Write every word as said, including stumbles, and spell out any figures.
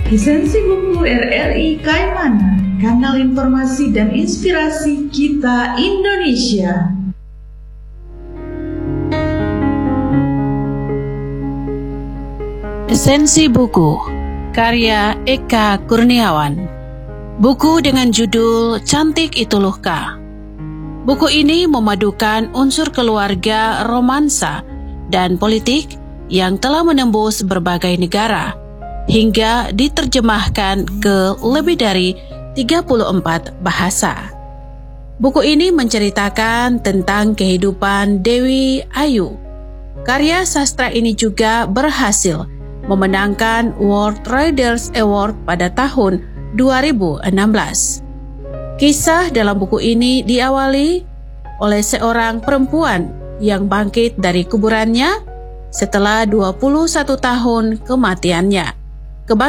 Esensi Buku R R I Kaimana, kanal informasi dan inspirasi kita Indonesia. Esensi Buku, karya Eka Kurniawan. Buku dengan judul Cantik Itu Luka. Buku ini memadukan unsur keluarga, romansa, dan politik yang telah menembus berbagai negara, hingga diterjemahkan ke lebih dari tiga puluh empat bahasa. Buku ini menceritakan tentang kehidupan Dewi Ayu. Karya sastra ini juga berhasil memenangkan World Readers Award pada tahun dua ribu enam belas. Kisah dalam buku ini diawali oleh seorang perempuan yang bangkit dari kuburannya setelah dua puluh satu tahun kematiannya.